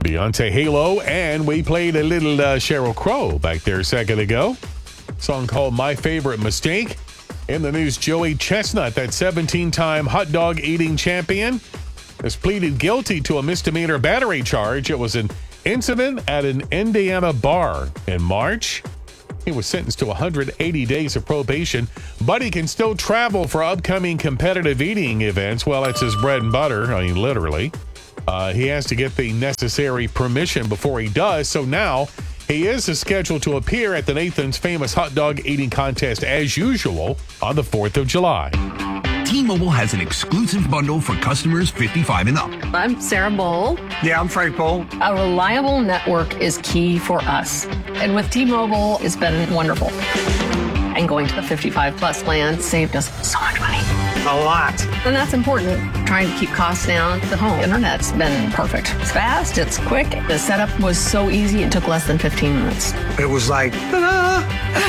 Beyonce Halo, and we played a little Sheryl Crow back there a second ago. Song called My Favorite Mistake. In the news, Joey Chestnut, that 17-time hot dog eating champion, has pleaded guilty to a misdemeanor battery charge. It was an incident at an Indiana bar in March. He was sentenced to 180 days of probation, but he can still travel for upcoming competitive eating events. Well, it's his bread and butter. I mean, literally. He has to get the necessary permission before he does. So now he is scheduled to appear at the Nathan's Famous Hot Dog Eating Contest as usual on the 4th of July. T-Mobile has an exclusive bundle for customers 55 and up. I'm Sarah Bowl. Yeah, I'm Frank Bowl. A reliable network is key for us. And with T-Mobile, it's been wonderful. And going to the 55 plus plan saved us so much money. A lot. And that's important. Trying to keep costs down. The home internet's been perfect. It's fast, it's quick. The setup was so easy, it took less than 15 minutes. It was like, ta-da!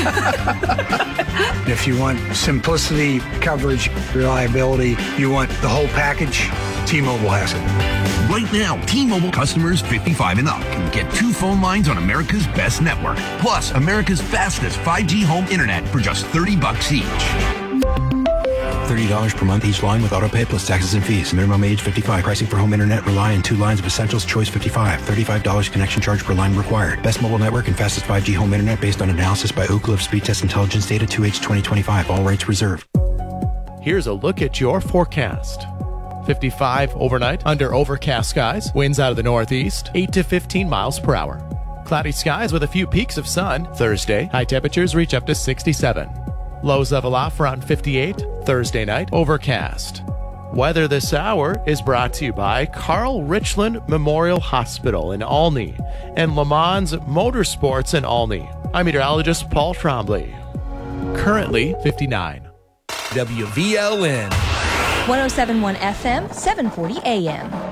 If you want simplicity, coverage, reliability, you want the whole package, T-Mobile has it. Right now, T-Mobile customers 55 and up can get 2 phone lines on America's best network, plus America's fastest 5G home internet for just $30 each. $30 per month each line with auto pay plus taxes and fees. Minimum age 55. Pricing for home internet rely on 2 lines of Essentials Choice 55. $35 connection charge per line required. Best mobile network and fastest 5G home internet based on analysis by Ookla of Speed Test Intelligence data 2H 2025. All rates reserved. Here's a look at your forecast. 55 overnight under overcast skies. Winds out of the northeast, 8 to 15 miles per hour. Cloudy skies with a few peaks of sun. Thursday, high temperatures reach up to 67. Lows level off around 58. Thursday night, overcast. Weather this hour is brought to you by Carl Richland Memorial Hospital in Olney and Le Mans Motorsports in Olney. I'm meteorologist Paul Trombley. Currently 59. WVLN 107.1 FM, 740 AM.